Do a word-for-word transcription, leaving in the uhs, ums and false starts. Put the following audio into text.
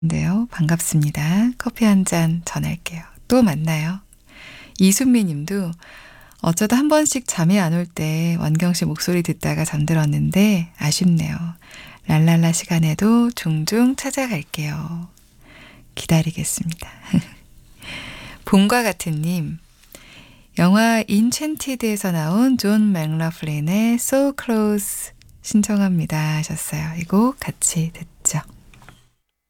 네요. 반갑습니다. 커피 한 잔 전할게요. 또 만나요. 이순미 님도 어쩌다 한 번씩 잠이 안 올 때 원경 씨 목소리 듣다가 잠들었는데 아쉽네요. 랄랄라 시간에도 종종 찾아갈게요. 기다리겠습니다. 봄과 같은 님, 영화 인챈티드에서 나온 존 맥러플린의 So Close 신청합니다 하셨어요. 이 곡 같이 듣죠.